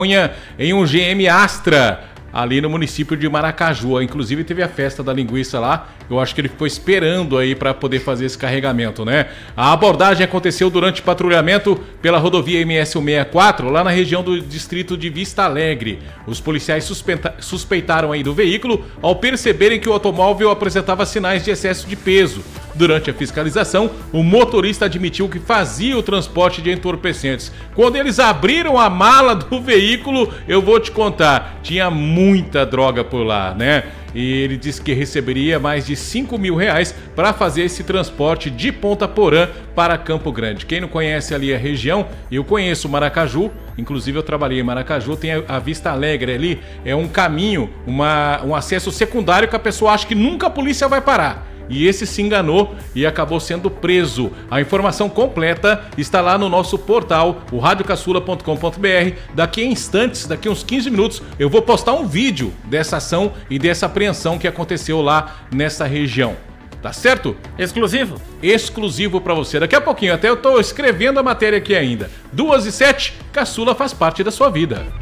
em um GM Astra, ali no município de Maracaju. Inclusive teve a festa da linguiça lá. Eu acho que ele ficou esperando aí para poder fazer esse carregamento, né? A abordagem aconteceu durante patrulhamento pela rodovia MS-164, lá na região do distrito de Vista Alegre. Os policiais suspeitaram aí do veículo ao perceberem que o automóvel apresentava sinais de excesso de peso. Durante a fiscalização, o motorista admitiu que fazia o transporte de entorpecentes. Quando eles abriram a mala do veículo, eu vou te contar, tinha muita droga por lá, né? E ele disse que receberia mais de R$5.000 para fazer esse transporte de Ponta Porã para Campo Grande. Quem não conhece ali a região, eu conheço Maracaju, inclusive eu trabalhei em Maracaju, tem a Vista Alegre ali, é um caminho, um acesso secundário que a pessoa acha que nunca a polícia vai parar. E esse se enganou e acabou sendo preso. A informação completa está lá no nosso portal, o radiocaçula.com.br. Daqui a instantes, daqui a uns 15 minutos, eu vou postar um vídeo dessa ação e dessa apreensão que aconteceu lá nessa região. Tá certo? Exclusivo? Exclusivo pra você. Daqui a pouquinho, até eu tô escrevendo a matéria aqui ainda. 2h07, Caçula faz parte da sua vida.